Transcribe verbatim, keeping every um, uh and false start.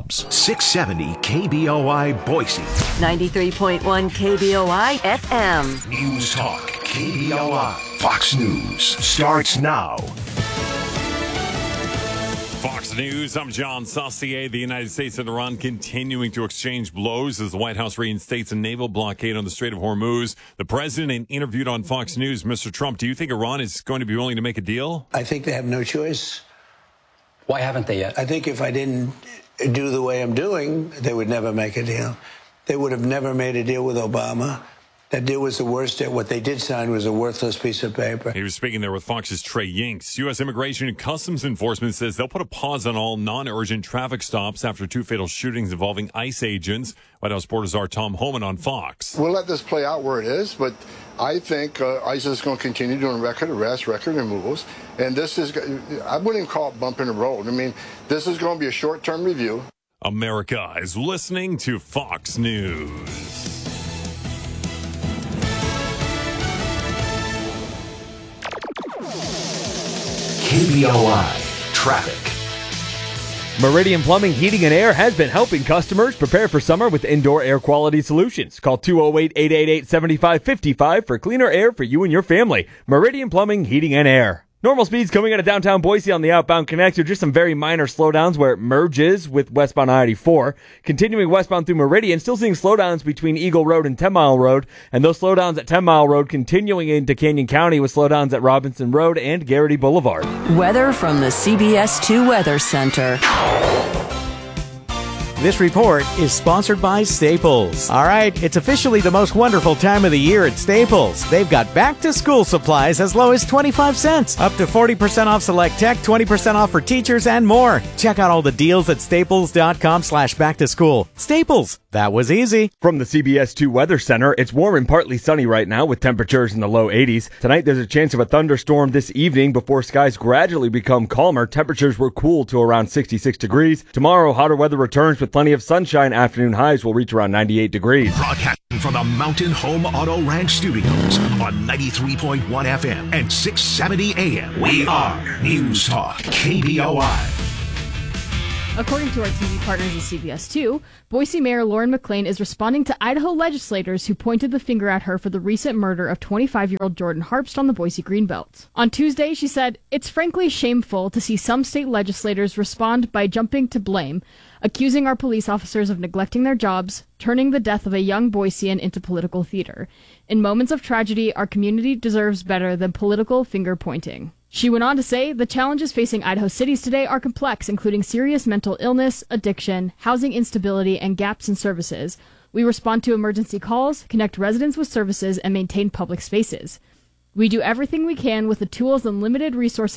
six seventy K B O I Boise. ninety-three point one K B O I F M. News Talk K B O I. Fox News starts now. Fox News, I'm John Saucier. The United States and Iran continuing to exchange blows as the White House reinstates a naval blockade on the Strait of Hormuz. The president interviewed on Fox News. Mister Trump, do you think Iran is going to be willing to make a deal? I think they have no choice. Why haven't they yet? I think if I didn't do the way I'm doing, they would never make a deal. They would have never made a deal with Obama. That deal was the worst. What they did sign was a worthless piece of paper. He was speaking there with Fox's Trey Yinks. U S. Immigration and Customs Enforcement says they'll put a pause on all non-urgent traffic stops after two fatal shootings involving ICE agents. White House Border Czar Tom Homan on Fox. We'll let this play out where it is, but I think uh, ICE is going to continue doing record arrests, record removals, and this is, I wouldn't even call it bumping the road. I mean, this is going to be a short-term review. America is listening to Fox News. K B O I Traffic. Meridian Plumbing, Heating and Air has been helping customers prepare for summer with indoor air quality solutions. Call two oh eight, eight eight eight, seven five five five for cleaner air for you and your family. Meridian Plumbing, Heating and Air. Normal speeds coming out of downtown Boise on the outbound connector. Just some very minor slowdowns where it merges with westbound I eighty-four. Continuing westbound through Meridian, still seeing slowdowns between Eagle Road and ten mile Road. And those slowdowns at ten mile Road continuing into Canyon County with slowdowns at Robinson Road and Garrity Boulevard. Weather from the C B S two Weather Center. This report is sponsored by Staples. All right, it's officially the most wonderful time of the year at Staples. They've got back-to-school supplies as low as twenty-five cents, up to forty percent off select tech, twenty percent off for teachers, and more. Check out all the deals at staples.com slash back-to-school. Staples, that was easy. From the C B S two Weather Center, it's warm and partly sunny right now with temperatures in the low eighties. Tonight, there's a chance of a thunderstorm this evening before skies gradually become calmer. Temperatures will cool to around sixty-six degrees. Tomorrow, hotter weather returns with plenty of sunshine. Afternoon highs will reach around ninety-eight degrees. Broadcasting from the Mountain Home Auto Ranch Studios on ninety-three point one F M and six seventy A M. We are News Talk K B O I. According to our T V partners at C B S two, Boise Mayor Lauren McLean is responding to Idaho legislators who pointed the finger at her for the recent murder of twenty-five-year-old Jordan Harpst on the Boise Greenbelt. On Tuesday, she said, "It's frankly shameful to see some state legislators respond by jumping to blame, accusing our police officers of neglecting their jobs, turning the death of a young Boisean into political theater. In moments of tragedy, our community deserves better than political finger-pointing." She went on to say, "The challenges facing Idaho cities today are complex, including serious mental illness, addiction, housing instability, and gaps in services. We respond to emergency calls, connect residents with services, and maintain public spaces. We do everything we can with the tools and limited resources